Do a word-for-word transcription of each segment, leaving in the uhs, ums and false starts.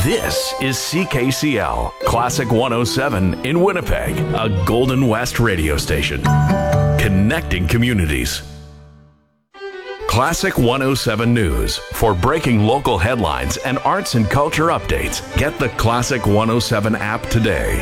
This is C K C L, Classic one oh seven in Winnipeg, a Golden West radio station. Connecting communities. Classic one oh seven News. For breaking local headlines and arts and culture updates, get the Classic one oh seven app today.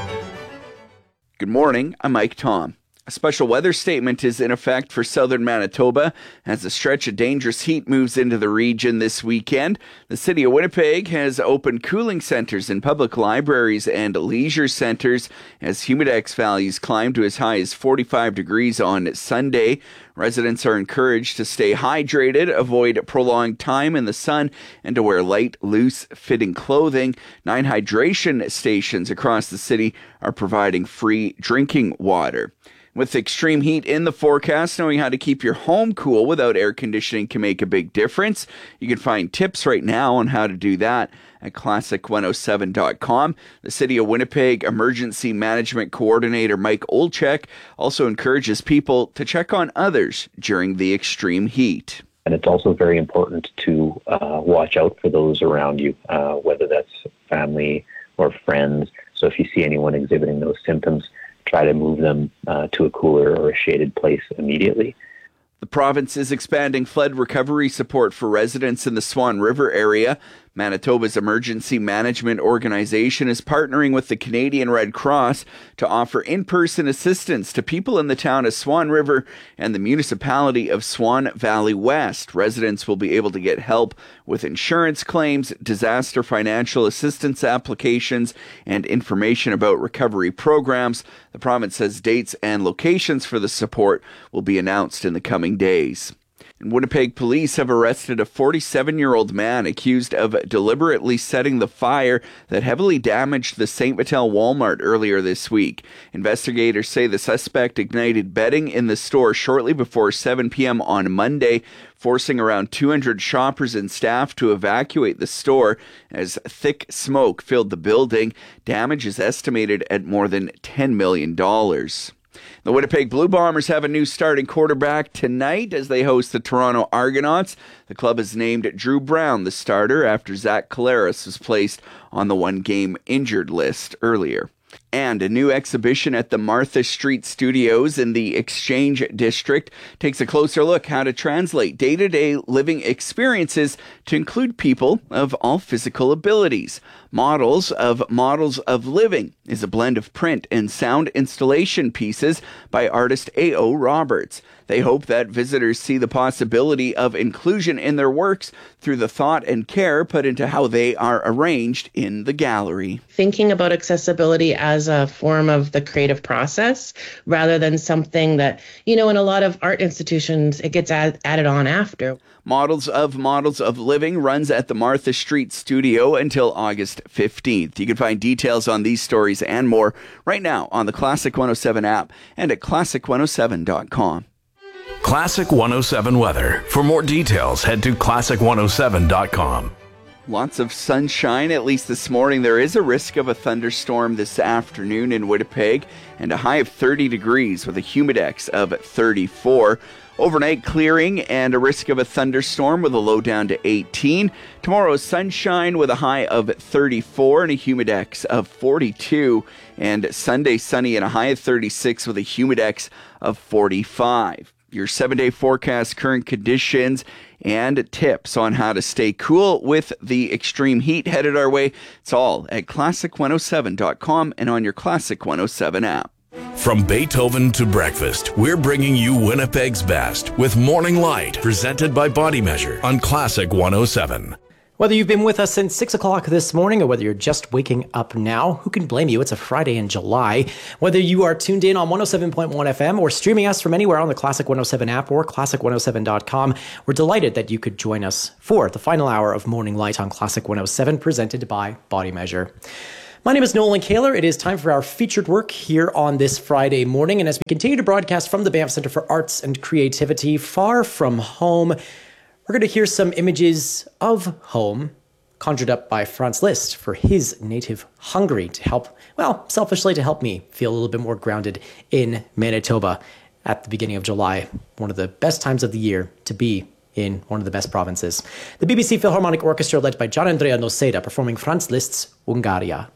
Good morning, I'm Mike Tom. A special weather statement is in effect for southern Manitoba as a stretch of dangerous heat moves into the region this weekend. The city of Winnipeg has opened cooling centers in public libraries and leisure centers as humidex values climb to as high as forty-five degrees on Sunday. Residents are encouraged to stay hydrated, avoid prolonged time in the sun, and to wear light, loose-fitting clothing. Nine hydration stations across the city are providing free drinking water. With extreme heat in the forecast, knowing how to keep your home cool without air conditioning can make a big difference. You can find tips right now on how to do that at classic one oh seven dot com. The City of Winnipeg Emergency Management Coordinator Mike Olchek also encourages people to check on others during the extreme heat. And it's also very important to uh, watch out for those around you, uh, whether that's family or friends. So if you see anyone exhibiting those symptoms, try to move them uh, to a cooler or a shaded place immediately. The province is expanding flood recovery support for residents in the Swan River area. Manitoba's emergency management organization is partnering with the Canadian Red Cross to offer in-person assistance to people in the town of Swan River and the municipality of Swan Valley West. Residents will be able to get help with insurance claims, disaster financial assistance applications, and information about recovery programs. The province says dates and locations for the support will be announced in the coming days. And Winnipeg police have arrested a forty-seven-year-old man accused of deliberately setting the fire that heavily damaged the Saint Vital Walmart earlier this week. Investigators say the suspect ignited bedding in the store shortly before seven p.m. on Monday, forcing around two hundred shoppers and staff to evacuate the store as thick smoke filled the building. Damage is estimated at more than ten million dollars. The Winnipeg Blue Bombers have a new starting quarterback tonight as they host the Toronto Argonauts. The club has named Drew Brown the starter after Zach Collaros was placed on the one-game injured list earlier. And a new exhibition at the Martha Street Studios in the Exchange District takes a closer look how to translate day-to-day living experiences to include people of all physical abilities. Models of Models of Living is a blend of print and sound installation pieces by artist A O Roberts. They hope that visitors see the possibility of inclusion in their works through the thought and care put into how they are arranged in the gallery. Thinking about accessibility as a form of the creative process rather than something that, you know, in a lot of art institutions, it gets add, added on after. Models of Models of Living runs at the Martha Street Studio until August fifteenth. You can find details on these stories and more right now on the Classic one oh seven app and at classic one oh seven dot com. Classic one oh seven weather. For more details, head to classic one oh seven dot com. Lots of sunshine, at least this morning. There is a risk of a thunderstorm this afternoon in Winnipeg and a high of thirty degrees with a humidex of thirty-four. Overnight clearing and a risk of a thunderstorm with a low down to eighteen. Tomorrow sunshine with a high of thirty-four and a humidex of forty-two. And Sunday sunny and a high of thirty-six with a humidex of forty-five. Your seven-day forecast, current conditions, and tips on how to stay cool with the extreme heat headed our way. It's all at classic one oh seven dot com and on your Classic one oh seven app. From Beethoven to breakfast, we're bringing you Winnipeg's best with Morning Light, presented by Body Measure on Classic one oh seven. Whether you've been with us since six o'clock this morning or whether you're just waking up now, who can blame you? It's a Friday in July. Whether you are tuned in on one oh seven point one F M or streaming us from anywhere on the Classic one oh seven app or classic one oh seven dot com, we're delighted that you could join us for the final hour of Morning Light on Classic one oh seven, presented by Body Measure. My name is Nolan Kaler. It is time for our featured work here on this Friday morning. And as we continue to broadcast from the Banff Centre for Arts and Creativity, far from home, we're going to hear some images of home conjured up by Franz Liszt for his native Hungary to help, well, selfishly to help me feel a little bit more grounded in Manitoba at the beginning of July, one of the best times of the year to be in one of the best provinces. The B B C Philharmonic Orchestra, led by Gian Andrea Noceda, performing Franz Liszt's Ungaria.